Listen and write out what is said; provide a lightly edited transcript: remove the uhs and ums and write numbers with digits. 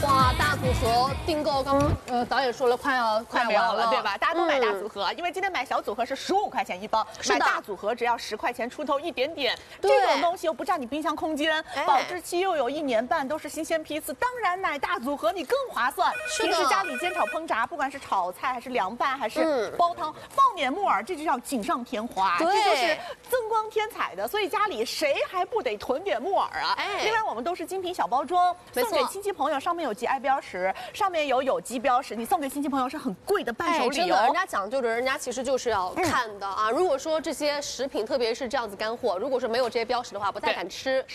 哇，大组合订购导演说了快没有完了，对吧？大家都买大组合，因为今天买小组合是15块钱一包，买大组合只要10块钱出头一点点。这种东西又不占你冰箱空间，保质期又有1年半，都是新鲜批次，当然买大组合你更划算。平时家里煎炒烹炸，不管是炒菜还是凉拌还是煲汤，放点木耳，这就叫锦上添花，这就是增光添彩的。所以家里谁还不得囤点木耳啊？另外我们都是精品小包装，送给亲戚朋友，上面有GI标识，上面有机标识，你送给亲戚朋友是很贵的伴手礼哦。 真的，人家讲究的，人家其实就是要看的啊。如果说这些食品，特别是这样子干货，如果说没有这些标识的话，不太敢吃。